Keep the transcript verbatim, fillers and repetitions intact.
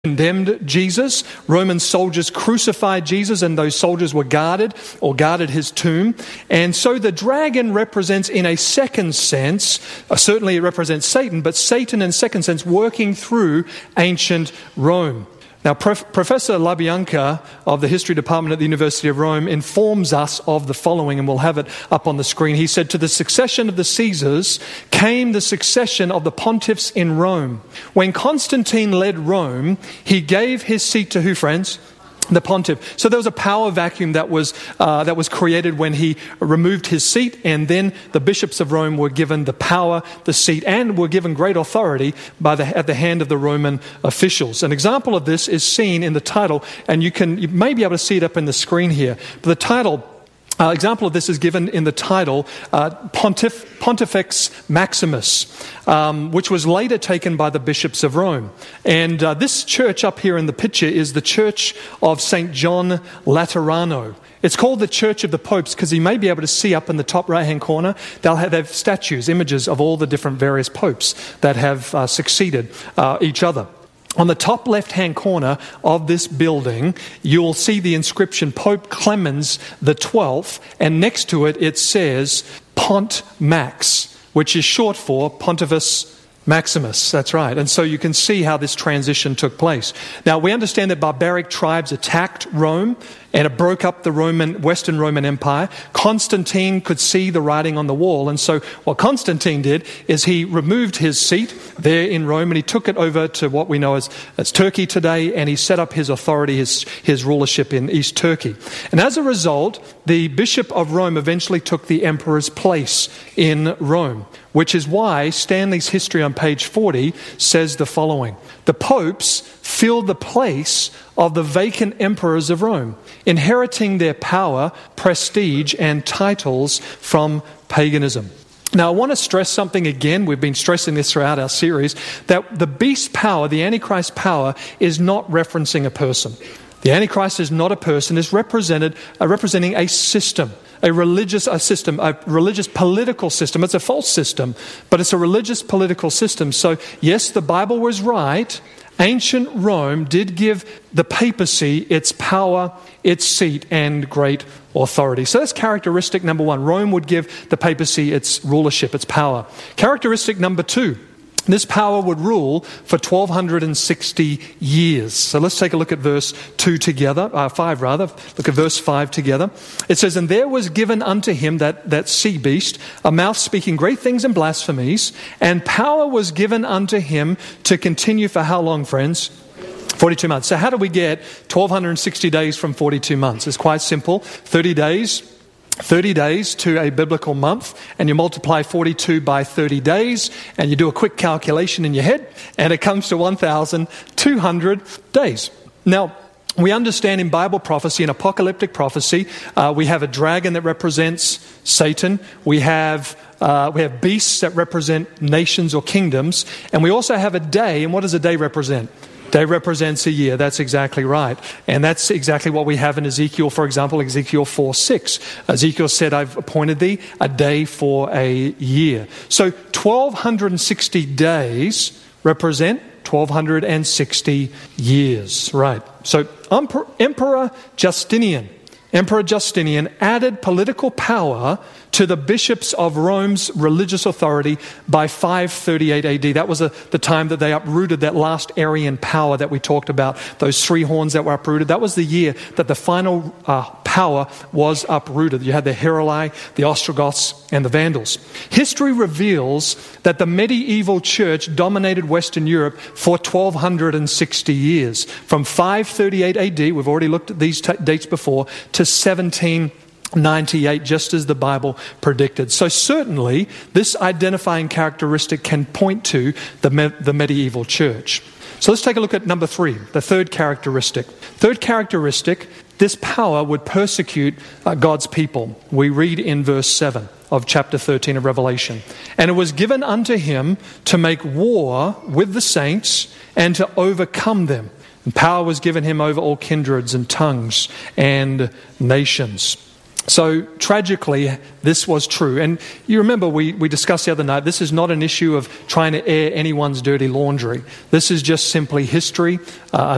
condemned Jesus. Roman soldiers crucified Jesus, and those soldiers were guarded or guarded his tomb. And so the dragon represents, in a second sense, uh, certainly it represents Satan, but Satan in a second sense working through ancient Rome. Now, Prof- Professor LaBianca of the History Department at the University of Rome informs us of the following, and we'll have it up on the screen. He said, "To the succession of the Caesars came the succession of the pontiffs in Rome. When Constantine led Rome, he gave his seat to who, friends? The pontiff." So there was a power vacuum that was uh, that was created when he removed his seat, and then the bishops of Rome were given the power, the seat, and were given great authority by the, at the hand of the Roman officials. An example of this is seen in the title, and you can you may be able to see it up in the screen here. But the title. Uh, example of this is given in the title uh, Pontif- Pontifex Maximus, um, which was later taken by the bishops of Rome. And uh, this church up here in the picture is the Church of Saint John Laterano. It's called the Church of the Popes because you may be able to see up in the top right-hand corner, they'll have, they have statues, images of all the different various popes that have uh, succeeded uh, each other. On the top left-hand corner of this building, you'll see the inscription Pope Clemens the twelfth, and next to it, it says Pont Max, which is short for Pontifex Maximus. That's right. And so you can see how this transition took place. Now, we understand that barbaric tribes attacked Rome, and it broke up the Roman, Western Roman Empire. Constantine could see the writing on the wall, and so what Constantine did is he removed his seat there in Rome, and he took it over to what we know as, as Turkey today, and he set up his authority, his, his rulership in East Turkey. And as a result, the Bishop of Rome eventually took the emperor's place in Rome, which is why Stanley's history on page forty says the following: "The popes filled the place of the vacant emperors of Rome, inheriting their power, prestige, and titles from paganism." Now, I want to stress something again. We've been stressing this throughout our series, that the beast power, the Antichrist power, is not referencing a person. The Antichrist is not a person, it's represented, uh, representing a system, a religious a system, a religious political system. It's a false system, but it's a religious political system. So, yes, the Bible was right. Ancient Rome did give the papacy its power, its seat, and great authority. So that's characteristic number one. Rome would give the papacy its rulership, its power. Characteristic number two. This power would rule for twelve sixty years. So let's take a look at verse two together, uh, five rather. Look at verse five together. It says, "And there was given unto him," that, that sea beast, "a mouth speaking great things and blasphemies, and power was given unto him to continue" for how long, friends? forty-two months. So how do we get twelve sixty days from forty-two months? It's quite simple. thirty days. thirty days to a biblical month, and you multiply forty-two by thirty days, and you do a quick calculation in your head, and it comes to one thousand two hundred days. Now, we understand in Bible prophecy, in apocalyptic prophecy, uh, we have a dragon that represents Satan. We have uh, we have beasts that represent nations or kingdoms, and we also have a day. And what does a day represent? Day represents a year. That's exactly right. And that's exactly what we have in Ezekiel, for example, Ezekiel four six. Ezekiel said, "I've appointed thee a day for a year." So twelve sixty days represent twelve sixty years. Right. So Emperor Justinian, Emperor Justinian added political power to the bishops of Rome's religious authority by five thirty-eight A D. That was a, the time that they uprooted that last Arian power that we talked about, those three horns that were uprooted. That was the year that the final uh, power was uprooted. You had the Heruli, the Ostrogoths, and the Vandals. History reveals that the medieval church dominated Western Europe for twelve sixty years, from five thirty-eight A D, we've already looked at these t- dates before, to seventeen ninety-eight, just as the Bible predicted. So certainly, this identifying characteristic can point to the, me- the medieval church. So let's take a look at number three, the third characteristic. Third characteristic, this power would persecute uh, God's people. We read in verse seven of chapter thirteen of Revelation. "And it was given unto him to make war with the saints and to overcome them. And power was given him over all kindreds and tongues and nations." So tragically, this was true. And you remember we, we discussed the other night, this is not an issue of trying to air anyone's dirty laundry. This is just simply history. Uh,